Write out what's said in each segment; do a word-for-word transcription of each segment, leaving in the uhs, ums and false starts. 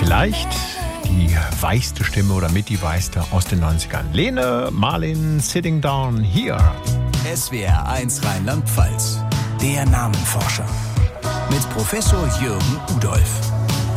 Vielleicht die weichste Stimme oder mit die weichste aus den neunzigern. Lene Marlin, Sitting Down Here. S W R eins Rheinland-Pfalz, der Namenforscher. Mit Professor Jürgen Udolph.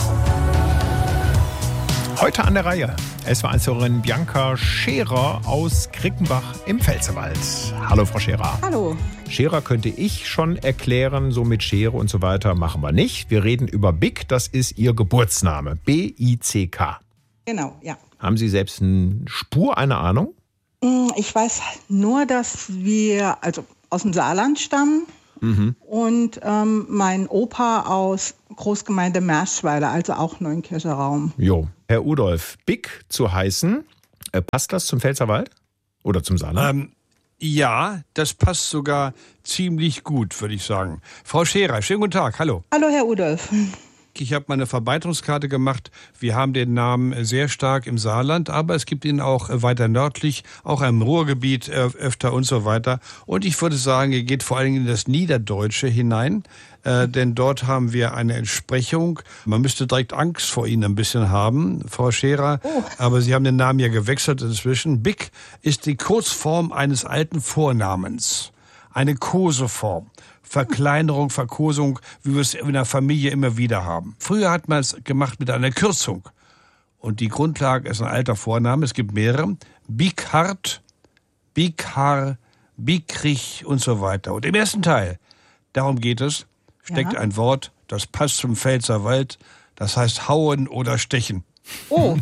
Heute an der Reihe S W R eins-Hörerin Bianca Scherer aus Krickenbach im Pfälzerwald. Hallo Frau Scherer. Hallo. Scherer könnte ich schon erklären, so mit Schere und so weiter machen wir nicht. Wir reden über Bick, das ist Ihr Geburtsname, B I C K. Genau, ja. Haben Sie selbst eine Spur, eine Ahnung? Ich weiß nur, dass wir also aus dem Saarland stammen mhm. und ähm, mein Opa aus Großgemeinde Merschweiler, also auch Neunkircher Raum. Jo. Herr Udolph, Bick zu heißen, äh, passt das zum Pfälzerwald oder zum Saarland? Ähm, ja, das passt sogar ziemlich gut, würde ich sagen. Frau Scherer, schönen guten Tag, hallo. Hallo, Herr Udolph. Ich habe meine Verbreitungskarte gemacht. Wir haben den Namen sehr stark im Saarland, aber es gibt ihn auch weiter nördlich, auch im Ruhrgebiet öfter und so weiter. Und ich würde sagen, er geht vor allen Dingen in das Niederdeutsche hinein, äh, denn dort haben wir eine Entsprechung. Man müsste direkt Angst vor Ihnen ein bisschen haben, Frau Scherer, oh. aber Sie haben den Namen ja gewechselt inzwischen. Bick ist die Kurzform eines alten Vornamens, eine Koseform. Verkleinerung, Verkosung, wie wir es in der Familie immer wieder haben. Früher hat man es gemacht mit einer Kürzung. Und die Grundlage ist ein alter Vorname. Es gibt mehrere. Bickhart, Bickhar, Bickrich und so weiter. Und im ersten Teil, darum geht es, steckt ja. ein Wort, das passt zum Pfälzerwald. Das heißt hauen oder stechen. Oh.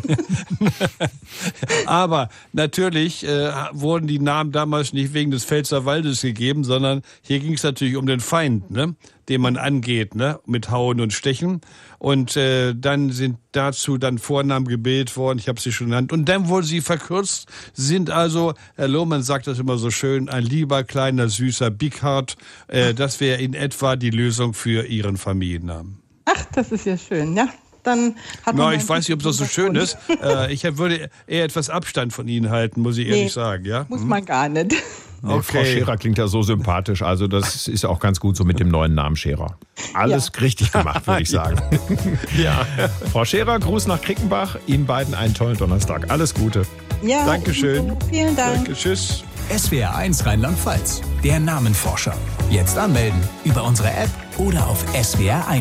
Aber natürlich äh, wurden die Namen damals nicht wegen des Pfälzerwaldes gegeben, sondern hier ging es natürlich um den Feind, ne, den man angeht, ne, mit Hauen und Stechen. Und äh, dann sind dazu dann Vornamen gebildet worden, ich habe sie schon genannt. Und dann wurden sie verkürzt, sind also, Herr Lohmann sagt das immer so schön, ein lieber, kleiner, süßer Bickhart. Äh, das wäre in etwa die Lösung für Ihren Familiennamen. Ach, das ist ja schön, ja. Dann hat Na, ich weiß nicht, ob das so schön ist. Äh, ich würde eher etwas Abstand von Ihnen halten, muss ich nee, ehrlich sagen. Ja? Muss man gar nicht. Nee, okay. Frau Scherer klingt ja so sympathisch. Also das ist auch ganz gut so mit dem neuen Namen Scherer. Alles ja. richtig gemacht, würde ich sagen. ja. Frau Scherer, Gruß nach Krickenbach. Ihnen beiden einen tollen Donnerstag. Alles Gute. Ja, Dankeschön. Vielen Dank. Danke, tschüss. S W R eins Rheinland-Pfalz, der Namenforscher. Jetzt anmelden über unsere App oder auf S W R eins.